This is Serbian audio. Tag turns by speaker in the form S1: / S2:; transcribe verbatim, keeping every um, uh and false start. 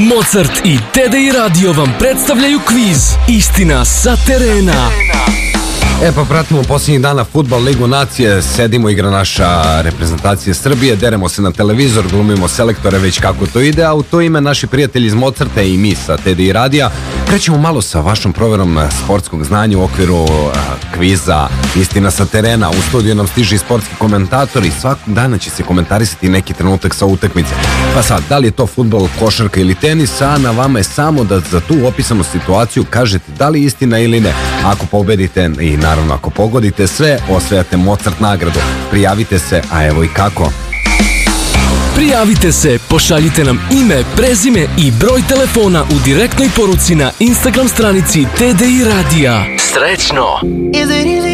S1: Mozart i T D I Radio vam predstavljaju kviz Istina sa terena.
S2: E pa pratimo posljednjih dana Fudbal Ligu nacije, sedimo, igra naša reprezentacija Srbije, deremo se na televizor, glumimo selektore, već kako to ide, a u to ime naši prijatelji iz Mozarta i mi sa T D I Radija krećemo malo sa vašom provjerom sportskog znanja u okviru a, kviza Istina sa terena. U studiju nam stiže i sportski komentator i svakog dana će se komentarisati neki trenutak sa utakmice. Pa sad, da li je to fudbal, košarka ili tenis, a na vama je samo da za tu opisanu situaciju kažete da li istina ili ne. Ako pobedite i naravno ako pogodite sve, osvajate Mozart nagradu. Prijavite se, a evo i kako.
S1: Prijavite se, pošaljite nam ime, prezime i broj telefona u direktnoj poruci na Instagram stranici T D I Radija. Srećno!